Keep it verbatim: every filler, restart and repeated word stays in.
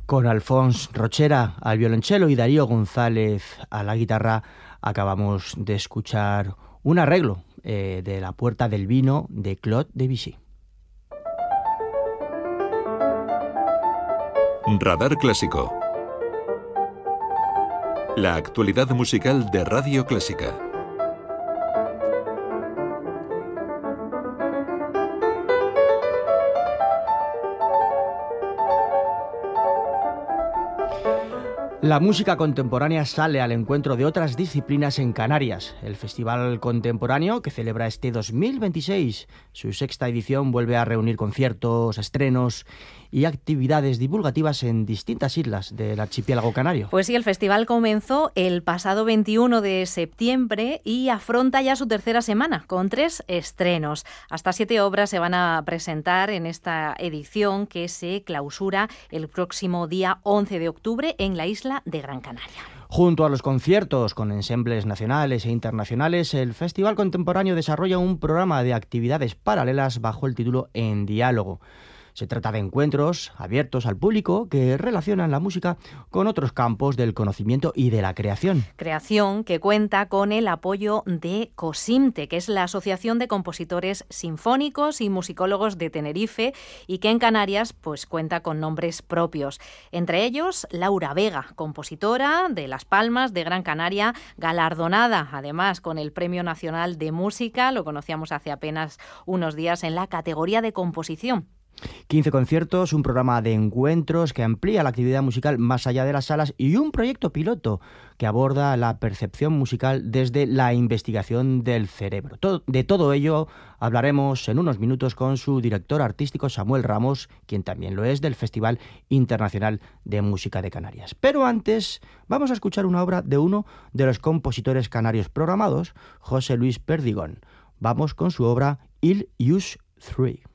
Con Alfons Rochera al violonchelo y Darío González a la guitarra, acabamos de escuchar un arreglo eh, de La Puerta del Vino de Claude Debussy. Radar Clásico. La actualidad musical de Radio Clásica. La música contemporánea sale al encuentro de otras disciplinas en Canarias. El Festival Contemporáneo, que celebra este dos mil veintiséis, su sexta edición, vuelve a reunir conciertos, estrenos y actividades divulgativas en distintas islas del archipiélago canario. Pues sí, el festival comenzó el pasado veintiuno de septiembre y afronta ya su tercera semana con tres estrenos. Hasta siete obras se van a presentar en esta edición que se clausura el próximo día once de octubre en la isla de Gran Canaria. Junto a los conciertos con ensembles nacionales e internacionales, el Festival Contemporáneo desarrolla un programa de actividades paralelas bajo el título En Diálogo. Se trata de encuentros abiertos al público que relacionan la música con otros campos del conocimiento y de la creación. Creación que cuenta con el apoyo de COSIMTE, que es la Asociación de Compositores Sinfónicos y Musicólogos de Tenerife, y que en Canarias pues cuenta con nombres propios. Entre ellos, Laura Vega, compositora de Las Palmas de Gran Canaria, galardonada además con el Premio Nacional de Música, lo conocíamos hace apenas unos días, en la categoría de composición. quince conciertos, un programa de encuentros que amplía la actividad musical más allá de las salas y un proyecto piloto que aborda la percepción musical desde la investigación del cerebro. Todo, de todo ello hablaremos en unos minutos con su director artístico Samuel Ramos, quien también lo es del Festival Internacional de Música de Canarias. Pero antes vamos a escuchar una obra de uno de los compositores canarios programados, José Luis Perdigón. Vamos con su obra Il Jus tres.